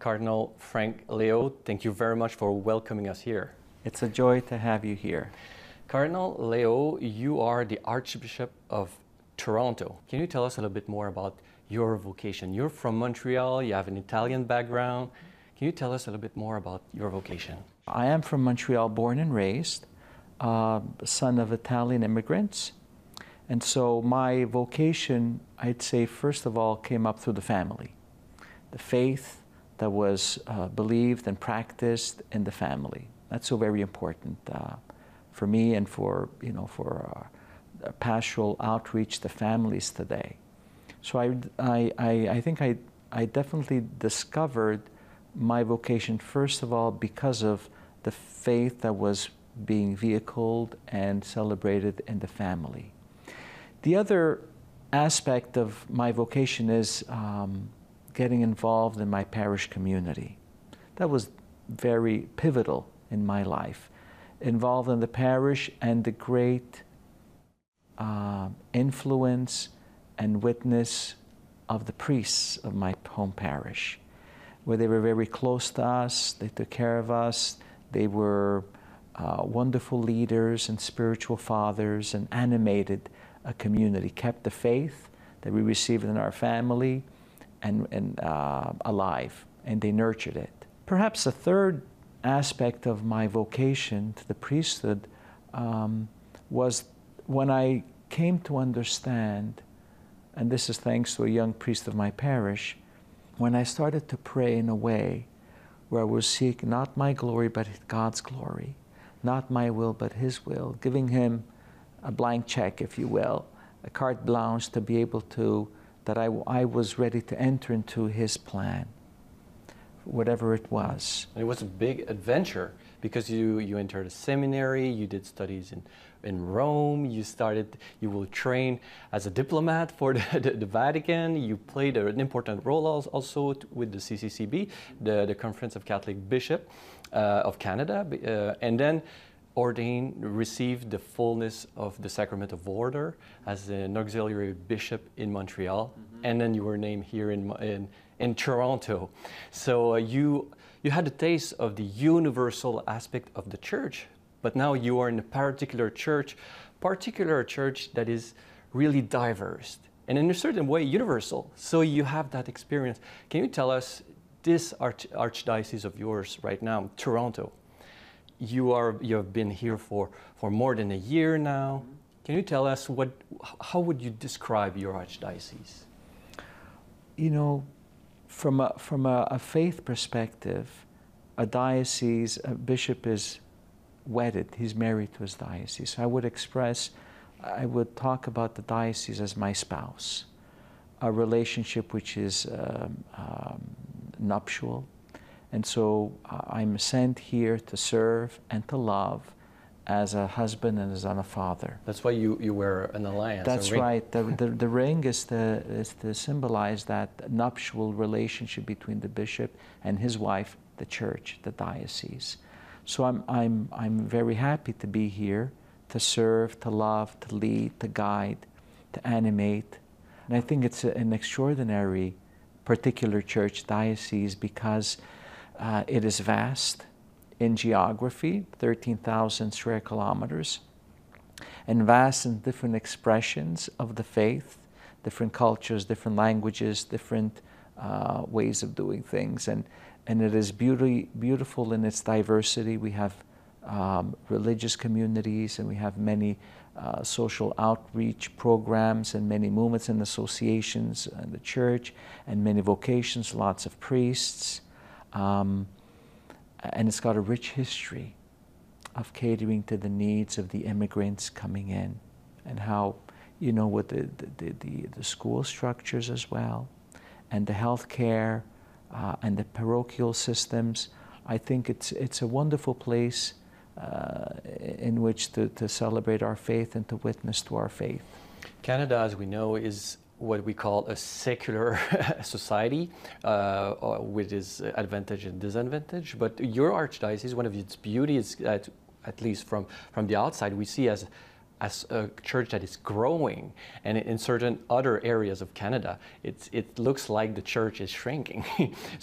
Cardinal Frank Leo, thank you very much for welcoming us here. It's a joy to have you here. Cardinal Leo, you are the Archbishop of Toronto. Can you tell us a little bit more about your vocation? You're from Montreal, you have an Italian background. Can you tell us a little bit more about your vocation? I am from Montreal, born and raised, son of Italian immigrants. And so my vocation, I'd say, first of all, came up through the family. The faith that was believed and practiced in the family. That's so very important for me and for pastoral outreach to families today. So I think I definitely discovered my vocation, first of all, because of the faith that was being vehicled and celebrated in the family. The other aspect of my vocation is getting involved in my parish community. That was very pivotal in my life. Involved in the parish and the great influence and witness of the priests of my home parish, where they were very close to us, they took care of us, they were wonderful leaders and spiritual fathers and animated a community, kept the faith that we received in our family and alive, and they nurtured it. Perhaps a third aspect of my vocation to the priesthood was when I came to understand, and this is thanks to a young priest of my parish, when I started to pray in a way where I would seek not my glory but God's glory, not my will but His will, giving Him a blank check, if you will, a carte blanche to be able to, that I was ready to enter into His plan, whatever it was. And it was a big adventure because you entered a seminary, you did studies in Rome, you will train as a diplomat for the Vatican, you played an important role also with the CCCB, the Conference of Catholic Bishops of Canada, and then received the fullness of the Sacrament of Order as an auxiliary bishop in Montreal, and then you were named here in Toronto. So you had a taste of the universal aspect of the church, but now you are in a particular church that is really diverse and in a certain way universal. So you have that experience. Can you tell us this archdiocese of yours right now, Toronto? You have been here for more than a year now. Can you tell us how would you describe your archdiocese? You know, from a faith perspective, a diocese, a bishop is wedded. He's married to his diocese. So I would talk about the diocese as my spouse, a relationship which is nuptial. And so I'm sent here to serve and to love as a husband and as a father. That's why you wear an alliance. That's right. The ring is to symbolize that nuptial relationship between the bishop and his wife, the church, the diocese. So I'm very happy to be here, to serve, to love, to lead, to guide, to animate. And I think it's an extraordinary particular church diocese because it is vast in geography, 13,000 square kilometers, and vast in different expressions of the faith, different cultures, different languages, different ways of doing things. And it is beautiful in its diversity. We have religious communities, and we have many social outreach programs and many movements and associations in the church, and many vocations, lots of priests. And it's got a rich history of catering to the needs of the immigrants coming in, and how, with the school structures as well, and the health care, and the parochial systems. I think it's a wonderful place in which to celebrate our faith and to witness to our faith. Canada, as we know, is what we call a secular society with its advantage and disadvantage. But your archdiocese, one of its beauties, at least from the outside, we see as a church that is growing, and in certain other areas of Canada, it looks like the church is shrinking.